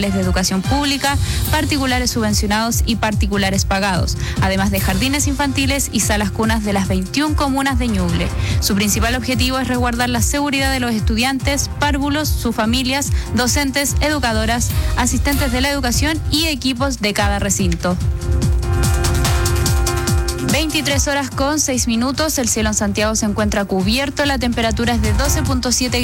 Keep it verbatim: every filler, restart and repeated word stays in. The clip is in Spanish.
locales de educación pública, particulares subvencionados y particulares pagados, además de jardines infantiles y salas cunas de las veintiuna comunas de Ñuble. Su principal objetivo es resguardar la seguridad de los estudiantes, párvulos, sus familias, docentes, educadoras, asistentes de la educación y equipos de cada recinto. veintitrés horas con seis minutos, el cielo en Santiago se encuentra cubierto, la temperatura es de doce punto siete